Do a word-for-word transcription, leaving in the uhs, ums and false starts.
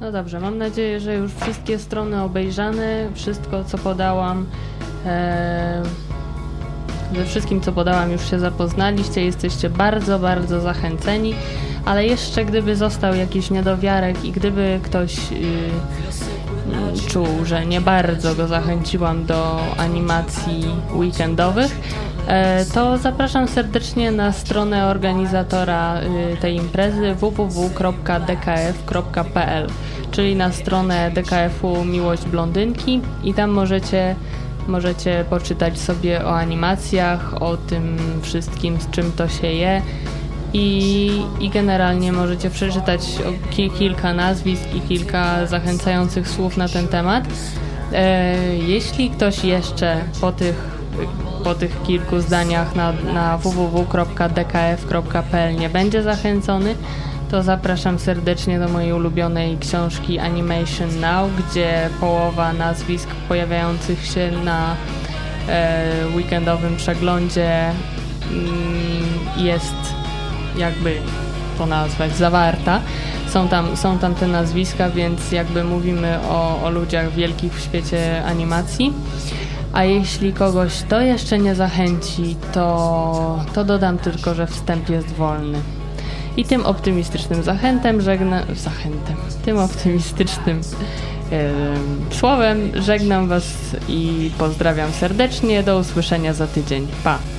No dobrze, mam nadzieję, że już wszystkie strony obejrzane, wszystko co podałam, e, ze wszystkim co podałam już się zapoznaliście, jesteście bardzo, bardzo zachęceni, ale jeszcze gdyby został jakiś niedowiarek i gdyby ktoś y, y, czuł, że nie bardzo go zachęciłam do animacji weekendowych, to zapraszam serdecznie na stronę organizatora tej imprezy w w w kropka d k f kropka p l, czyli na stronę D K F-u Miłość Blondynki i tam możecie, możecie poczytać sobie o animacjach, o tym wszystkim, z czym to się je i, i generalnie możecie przeczytać o ki- kilka nazwisk i kilka zachęcających słów na ten temat. E, jeśli ktoś jeszcze po tych po tych kilku zdaniach na, na w w w kropka d k f kropka p l nie będzie zachęcony, to zapraszam serdecznie do mojej ulubionej książki Animation Now, gdzie połowa nazwisk pojawiających się na e, weekendowym przeglądzie mm, jest, jakby to nazwać, zawarta. Są tam, są tam te nazwiska, więc jakby mówimy o, o ludziach wielkich w świecie animacji. A jeśli kogoś to jeszcze nie zachęci, to, to dodam tylko, że wstęp jest wolny. I tym optymistycznym zachętem żegnam... Zachętem. Tym optymistycznym e, słowem żegnam Was i pozdrawiam serdecznie. Do usłyszenia za tydzień. Pa!